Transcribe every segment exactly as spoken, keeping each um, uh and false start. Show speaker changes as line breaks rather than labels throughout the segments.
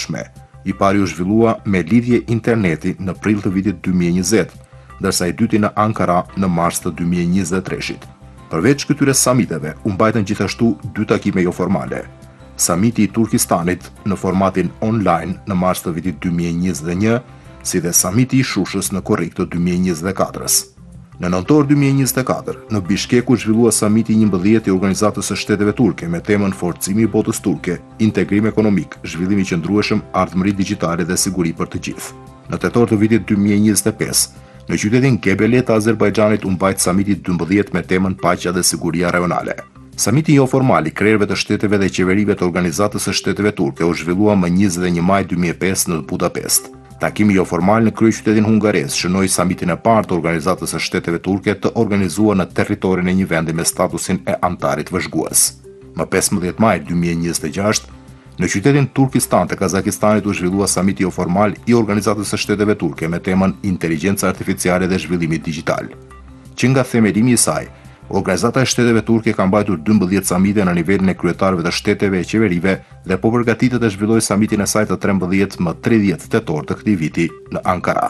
tashme. I pari u zhvillua me lidhje interneti në prill të vitit dy mijë e njëzet, ndërsa i dyti në Ankara në mars të dy mijë e njëzet e treshit. Përveç këtyre samiteve, u mbajtën gjithashtu dy takime jo formale. Samiti i Turkistanit në formatin online në mars të vitit dy mijë e njëzet e një, si dhe samiti i Shushës në korrik të dy mijë e njëzet e katër. Në nëntor dy mijë e njëzet e katër, në Bishkek u zhvillua samiti i njëmbëdhjetë i Organizatës së Shteteve Turke me temën Forcimi i botës turke, integrim ekonomik, zhvillim i qëndrueshëm, ardhmëri digjitale dhe siguri për të gjithë. Në tetor të vitit dy mijë e njëzet e pesë, në qytetin Gebele të Azerbajxhanit u mbajt samiti dymbëdhjetë me temën Paqja dhe siguria rajonale. Samiti jo formal i krerëve të shteteve dhe qeverive të Organizatës së Shteteve Turke u zhvillua më njëzet e një maj dy mijë e pesë në Budapest. Takimi jo formal në kryeqytetin hungarez shënoi samitin e parë të Organizatës së Shteteve Turke të organizuar në territorin e një vendi me statusin e antarit vëzhgues. Më pesëmbëdhjetë maj dy mijë e njëzet e gjashtë, në qytetin Turkistan të Kazakistanit u zhvillua samiti jo formal i Organizatës së Shteteve Turke me temën Inteligjenca artificiale dhe zhvillimi digjital. Që nga themelimi i saj, Organizata e Shteteve Turke ka mbajtur dymbëdhjetë samite në nivelin e kryetarëve të shteteve e qeverive dhe po përgatitet të zhvillojë samitin e saj të trembëdhjetë më tridhjetë tetor të këtij viti në Ankara.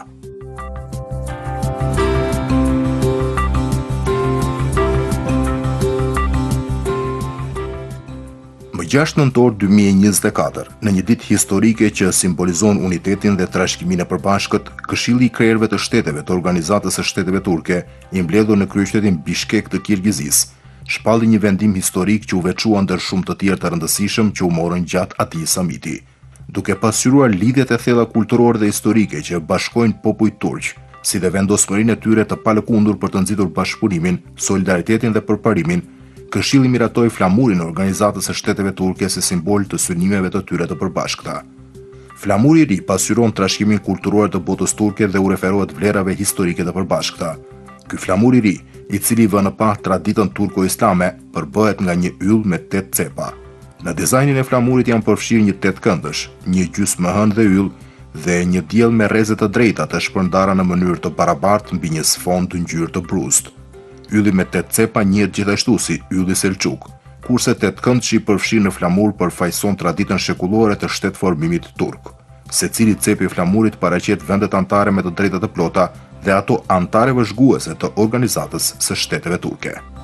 Më gjashtë nëntor dy mijë e njëzet e katër, në një ditë historike që simbolizon unitetin dhe trashëgiminë e përbashkët, Këshilli i Krerëve të Shteteve të Organizatës së Shteteve Turke, i mbledhur në kryeqytetin Bishkek të Kirgizisë, shpalli një vendim historik që u veçua ndër shumë të tjerë të rëndësishëm që u morën gjatë atij samiti. Duke pasqyruar lidhjet e thella kulturore dhe historike që bashkojnë popujt turq, si dhe vendosmërinë e tyre të palëkundur për të nxitur bashkëpunimin, solidaritetin dhe përparimin, Këshilli miratoi flamurin e Organizatës së Shteteve Turke si simbol të synimeve të tyre të përbashkëta. Flamuri i ri pasqyron trashëgimin kulturor të botës turke dhe u referohet vlerave historike të përbashkëta. Ky flamur i ri, i cili vë në pa traditën turko-islame, përbëhet nga një yll me tetë cepa. Në dizajnin e flamurit janë përfshirë një tetë këndësh, një gjysmë më hënë dhe yll dhe një diell me rreze të drejta të shpërndara në mënyrë të barabartë mbi një sfond të ngjyrë të bruztë. Ylli me tetë cepa njihet gjithashtu si ylli Selçuk, kurse tetë këndshi përfshirë në flamur përfaqëson traditën shekullore të shtetformimit turk. Secili cep i flamurit paraqet vendet anëtare me të drejta të plota dhe ato anëtare vëzhguese të Organizatës së Shteteve Turke.